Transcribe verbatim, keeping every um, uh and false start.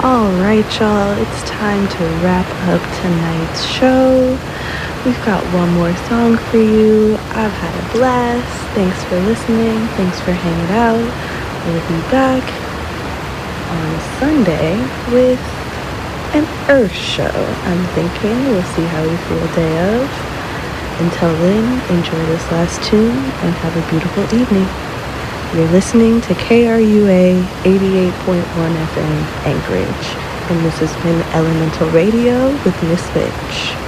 All right, y'all, it's time to wrap up tonight's show. We've got one more song for you. I've had a blast. Thanks for listening. Thanks for hanging out. We'll be back on Sunday with an Earth show. I'm thinking we'll see how we feel day of. Until then, enjoy this last tune and have a beautiful evening. You're listening to K R U A eighty-eight point one F M Anchorage, and this has been Elemental Radio with Miss Bitch.